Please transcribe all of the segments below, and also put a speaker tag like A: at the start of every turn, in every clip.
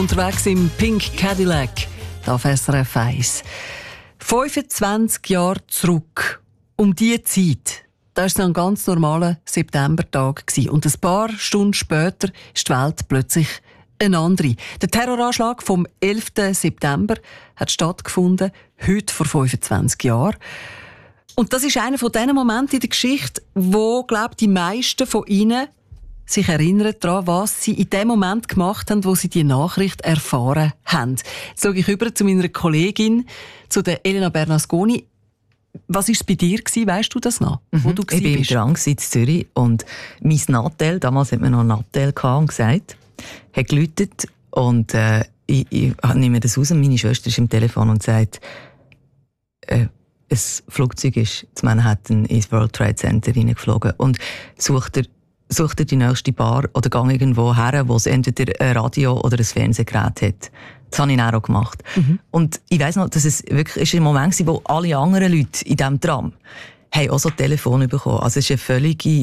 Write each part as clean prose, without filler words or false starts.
A: unterwegs im Pink Cadillac, da auf SRF 1. 25 Jahre zurück, um diese Zeit, da war es ein ganz normaler Septembertag. Und ein paar Stunden später ist die Welt plötzlich eine andere. Der Terroranschlag vom 11. September hat stattgefunden, heute vor 25 Jahren. Und das ist einer von diesen Momenten in der Geschichte, wo, glaube ich, die meisten von Ihnen sich erinnern daran, was sie in dem Moment gemacht haben, wo sie die Nachricht erfahren haben. Jetzt schaue ich über zu meiner Kollegin, zu der Elena Bernasconi. Was war es bei dir? Weisst du das noch? Wo du
B: ich war dran in Zürich und mein Nattel, damals hat man noch Nattel und gesagt, hat geläutet und ich nehme das raus und meine Schwester ist im Telefon und sagt, ein Flugzeug ist zu Manhattan ins World Trade Center reingeflogen und sucht er die nächste Bar oder gang irgendwo her, wo es entweder ein Radio oder ein Fernsehgerät hat. Das habe ich auch gemacht. Und ich weiss noch, dass es wirklich ein Moment war, wo alle anderen Leute in diesem Tram haben auch so Telefon bekommen. Also es ist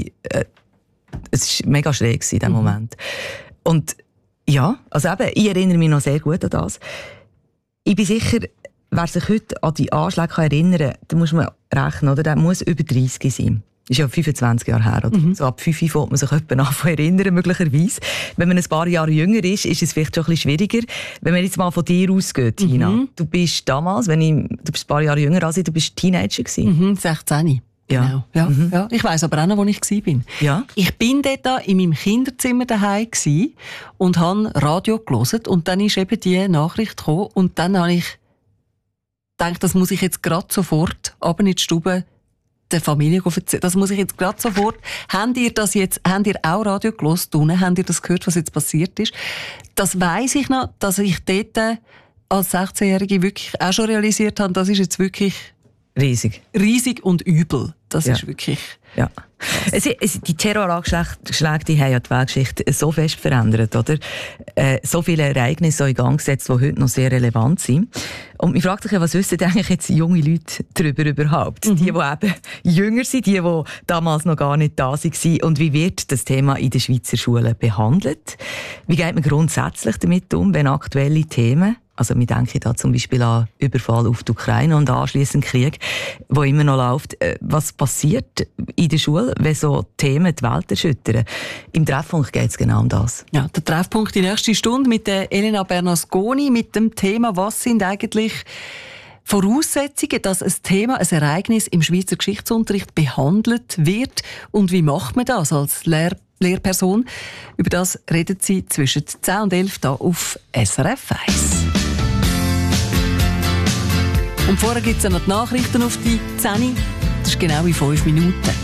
B: es war mega schräg in diesem Moment. Und ja, also eben, ich erinnere mich noch sehr gut an das. Ich bin sicher, wer sich heute an die Anschläge erinnern kann, da muss man rechnen, oder? Der muss über 30 sein. Das ist ja 25 Jahre her. Oder? So ab 5 fängt man sich jemanden erinnern, möglicherweise. Wenn man ein paar Jahre jünger ist es vielleicht schon ein bisschen schwieriger. Wenn man jetzt mal von dir ausgeht, Tina. Du bist damals, du bist ein paar Jahre jünger als ich, du bist Teenager gewesen.
A: 16.
B: Ja.
A: Genau. Ja. Ich weiss aber auch noch, wo ich war.
B: Ja.
A: Ich bin dort in meinem Kinderzimmer daheim und habe Radio gehört. Und dann ist eben die Nachricht gekommen. Und dann habe ich gedacht, das muss ich jetzt gerade sofort ab in die Stube der Familie erzählen. Das muss ich jetzt gerade sofort. Habt ihr auch Radio gehört? Habt ihr das gehört, was jetzt passiert ist? Das weiss ich noch, dass ich dort als 16-Jährige wirklich auch schon realisiert habe, das ist jetzt wirklich
B: riesig
A: und übel. Das ist wirklich...
B: Ja. Die Terroranschläge, die haben ja die Weltgeschichte so fest verändert, oder? So viele Ereignisse in Gang gesetzt, die heute noch sehr relevant sind. Und man fragt sich ja, was wissen eigentlich jetzt junge Leute darüber überhaupt? Die eben jünger sind, die damals noch gar nicht da waren. Und wie wird das Thema in den Schweizer Schulen behandelt? Wie geht man grundsätzlich damit um, wenn aktuelle Themen, also wir denken da zum Beispiel an Überfall auf die Ukraine und anschliessend Krieg, wo immer noch läuft. Was passiert in der Schule, wenn so Themen die Welt erschüttern? Im Treffpunkt geht es genau um das. Ja,
A: der Treffpunkt die nächste Stunde mit der Elena Bernasconi mit dem Thema, was sind eigentlich Voraussetzungen, dass ein Thema, ein Ereignis im Schweizer Geschichtsunterricht behandelt wird und wie macht man das als Lehrperson? Über das redet sie zwischen 10 und 11 hier auf SRF 1. Und vorher gibt es noch die Nachrichten auf die 10. Das ist genau in 5 Minuten.